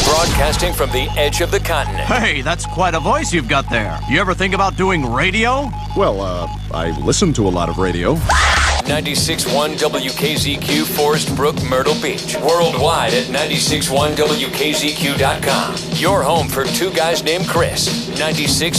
Broadcasting from the edge of the continent. Hey, that's quite a voice you've got there. You ever think about doing radio? Well, I listen to a lot of radio. 96.1 WKZQ, Forest Brook, Myrtle Beach. Worldwide at 96.1WKZQ.com. Your home for two guys named Chris. 96.